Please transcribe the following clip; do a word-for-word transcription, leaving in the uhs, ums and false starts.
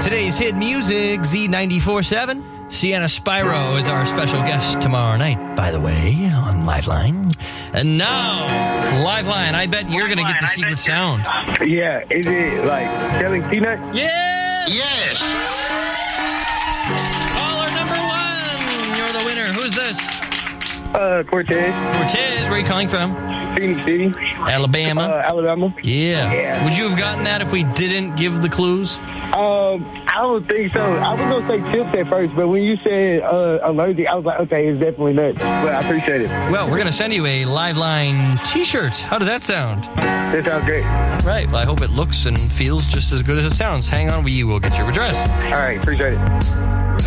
Today's hit music, Z ninety-four point seven. Sienna Spyro is our special guest tomorrow night, by the way, on Liveline. And now, Liveline, I bet you're going to get the secret sound. Yeah, is it like selling peanuts? Yes! Yes! Caller number one! You're the winner. Who's this? Uh, Cortez. Cortez, where are you calling from? Phoenix City. Alabama? Uh, Alabama. Yeah. Yeah. Would you have gotten that if we didn't give the clues? Um, I don't think so. I was going to say chips at first, but when you said uh, allergic, I was like, okay, it's definitely nuts. But I appreciate it. Well, we're going to send you a Liveline t-shirt. How does that sound? That sounds great. Right. Well, I hope it looks and feels just as good as it sounds. Hang on, we will get your address. All right, appreciate it.